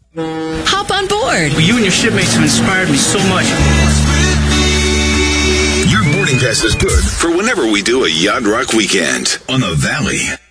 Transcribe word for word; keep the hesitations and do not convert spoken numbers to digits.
Hop on board. Well, you and your shipmates have inspired me so much. Your boarding pass is good for whenever we do a Yacht Rock weekend on the Valley.